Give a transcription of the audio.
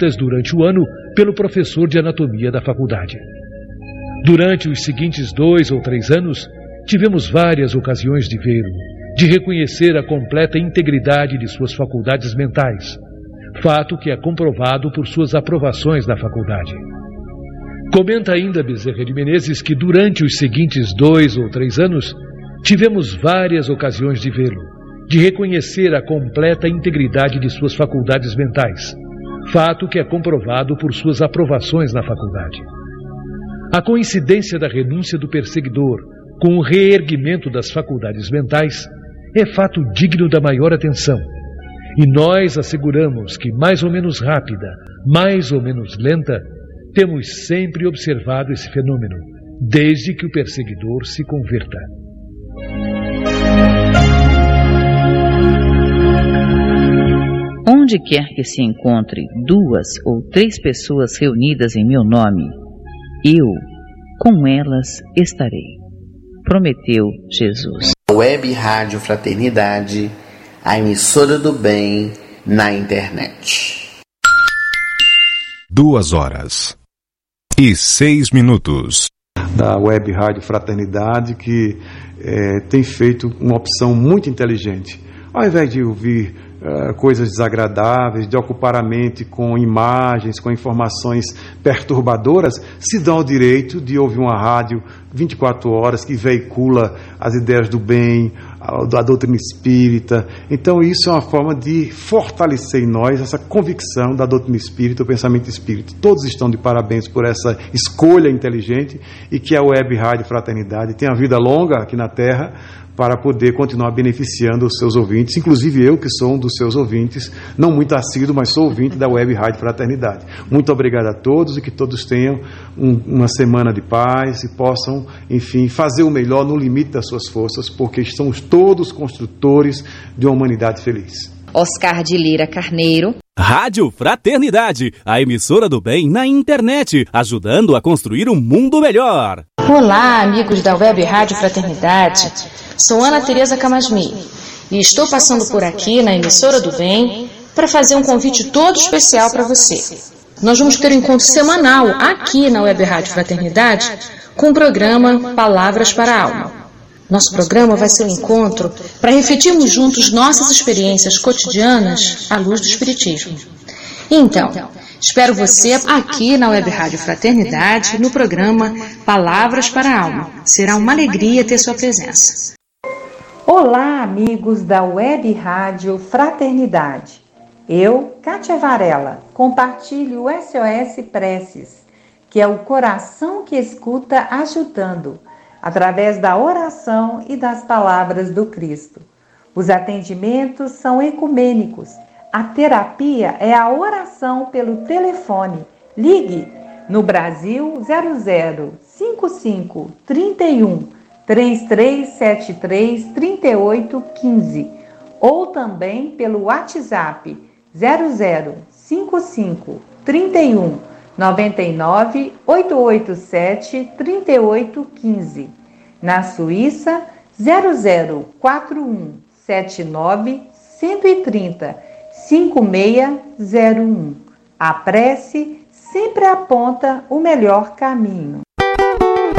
durante o ano pelo professor de anatomia da faculdade. Durante os seguintes 2 ou 3 anos, tivemos várias ocasiões de vê-lo, de reconhecer a completa integridade de suas faculdades mentais, fato que é comprovado por suas aprovações na faculdade. Comenta ainda Bezerra de Menezes que durante os seguintes 2 ou 3 anos, tivemos várias ocasiões de vê-lo, de reconhecer a completa integridade de suas faculdades mentais, fato que é comprovado por suas aprovações na faculdade. A coincidência da renúncia do perseguidor com o reerguimento das faculdades mentais é fato digno da maior atenção, e nós asseguramos que, mais ou menos rápida, mais ou menos lenta, temos sempre observado esse fenômeno, desde que o perseguidor se converta. Onde quer que se encontre 2 ou 3 pessoas reunidas em meu nome, eu com elas estarei. Prometeu Jesus. Web Rádio Fraternidade, a emissora do bem na internet. 2h06. Da Web Rádio Fraternidade, que tem feito uma opção muito inteligente. Ao invés de ouvir coisas desagradáveis, de ocupar a mente com imagens, com informações perturbadoras, se dão o direito de ouvir uma rádio 24 horas que veicula as ideias do bem, a doutrina espírita. Então isso é uma forma de fortalecer em nós essa convicção da doutrina espírita, o pensamento espírita. Todos estão de parabéns por essa escolha inteligente, e que a Web Rádio Fraternidade tenha vida longa aqui na Terra, para poder continuar beneficiando os seus ouvintes, inclusive eu, que sou um dos seus ouvintes, não muito assíduo, mas sou ouvinte da Web Rádio Fraternidade. Muito obrigado a todos, e que todos tenham uma semana de paz e possam, enfim, fazer o melhor no limite das suas forças, porque estamos todos construtores de uma humanidade feliz. Oscar de Lira Carneiro. Rádio Fraternidade, a emissora do bem na internet, ajudando a construir um mundo melhor. Olá, amigos da Web Rádio Fraternidade. Sou Ana Tereza Camasmi e estou passando por aqui na emissora do bem para fazer um convite todo especial para você. Nós vamos ter um encontro semanal aqui na Web Rádio Fraternidade com o programa Palavras para a Alma. Nosso programa vai ser um encontro para refletirmos juntos nossas experiências cotidianas à luz do Espiritismo. Então, espero você aqui na Web Rádio Fraternidade no programa Palavras para a Alma. Será uma alegria ter sua presença. Olá, amigos da Web Rádio Fraternidade. Eu, Kátia Varela, compartilho o SOS Preces, que é o coração que escuta ajudando, através da oração e das palavras do Cristo. Os atendimentos são ecumênicos. A terapia é a oração pelo telefone. Ligue no Brasil 00 55 31 3373 3815 ou também pelo WhatsApp 00 55 31 99 887 3815. Na Suíça 0041 79 130 5601. A prece sempre aponta o melhor caminho.